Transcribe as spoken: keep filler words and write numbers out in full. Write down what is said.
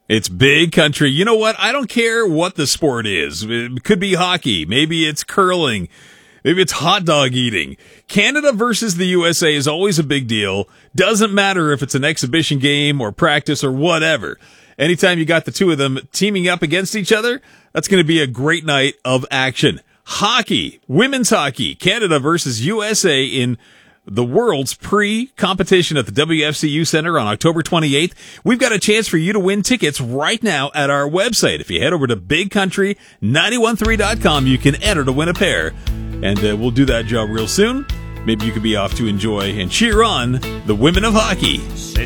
It's big country. You know what? I don't care what the sport is. It could be hockey. Maybe it's curling. Maybe it's hot dog eating. Canada versus the U S A is always a big deal. Doesn't matter if it's an exhibition game or practice or whatever. Anytime you got the two of them teaming up against each other, that's going to be a great night of action. Hockey, women's hockey, Canada versus U S A in the world's pre-competition at the W F C U Center on October twenty-eighth. We've got a chance for you to win tickets right now at our website. If you head over to big country nine one three dot com, you can enter to win a pair. And uh, we'll do that job real soon. Maybe you could be off to enjoy and cheer on the women of hockey.